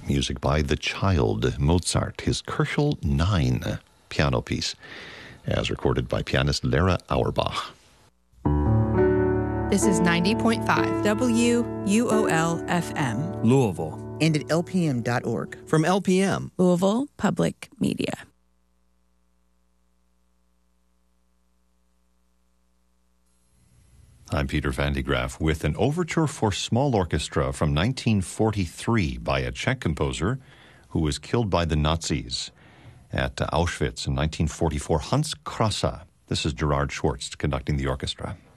Music by The Child, Mozart, his Köchel 9 piano piece, as recorded by pianist Lara Auerbach. This is 90.5 WUOL-FM. Louisville. And at lpm.org. From LPM. Louisville Public Media. I'm Peter Van de Graaf with an overture for small orchestra from 1943 by a Czech composer who was killed by the Nazis at Auschwitz in 1944, Hans Krasa. This is Gerard Schwartz conducting the orchestra.